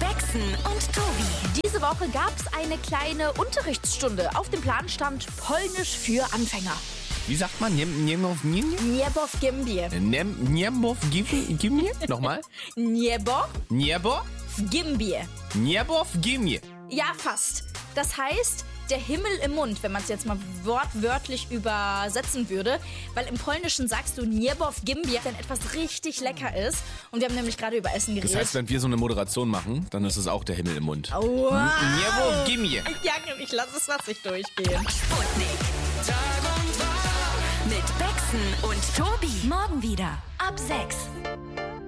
Baxen und Tobi. Diese Woche gab es eine kleine Unterrichtsstunde. Auf dem Plan stand Polnisch für Anfänger. Wie sagt man? Niemów Niebow-Gimbie. Gimbie? Nochmal? Niebow-Gimbie. Niebow-Gimbie. Ja, fast. Das heißt, der Himmel im Mund, wenn man es jetzt mal wortwörtlich übersetzen würde. Weil im Polnischen sagst du Niebow-Gimbie, wenn etwas richtig lecker ist. Und wir haben nämlich gerade über Essen geredet. Das heißt, wenn wir so eine Moderation machen, dann ist es auch der Himmel im Mund. Wow. Niebow-Gimbie. Ja, ich lasse es was nicht durchgehen. Sputnik. Mit Baxen und Tobi. Morgen wieder ab 6.